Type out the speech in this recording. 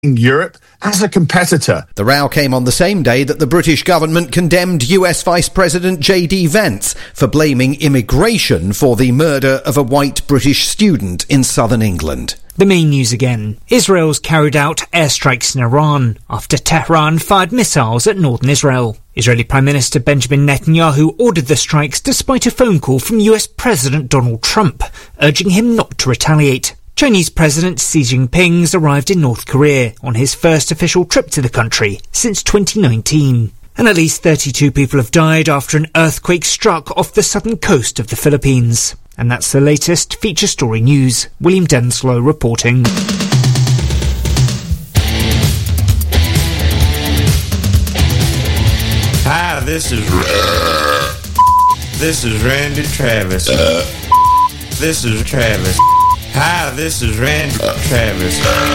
Europe as a competitor. The row came on the same day that the British government condemned US Vice President J.D. Vance for blaming immigration for the murder of a white British student in southern England. The main news again. Israel's carried out airstrikes in Iran after Tehran fired missiles at northern Israel. Israeli Prime Minister Benjamin Netanyahu ordered the strikes despite a phone call from US President Donald Trump, urging him not to retaliate. Chinese President Xi Jinping's arrived in North Korea on his first official trip to the country since 2019. And at least 32 people have died after an earthquake struck off the southern coast of the Philippines. And that's the latest feature story news. William Denslow reporting. Hi, this is Randy Travis. This is Travis. Hi, this is Randy Travis.